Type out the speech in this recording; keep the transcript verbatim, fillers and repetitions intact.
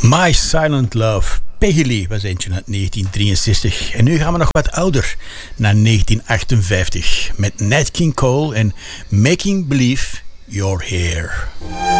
My Silent Love. Peggy Lee was eentje uit negentien drieënzestig. En nu gaan we nog wat ouder, naar negentien achtenvijftig. Met Nat King Cole en Making Believe You're Here.